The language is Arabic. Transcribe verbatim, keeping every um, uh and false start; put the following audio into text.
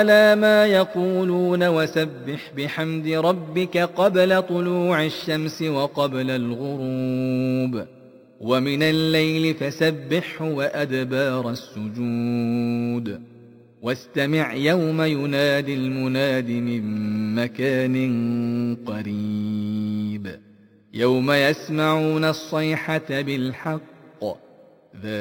على ما يقولون وسبح بحمد ربك قبل طلوع الشمس وقبل الغروب ومن الليل فسبحه وأدبار السجود واستمع يوم ينادي المناد من مكان قريب يوم يسمعون الصيحة بالحق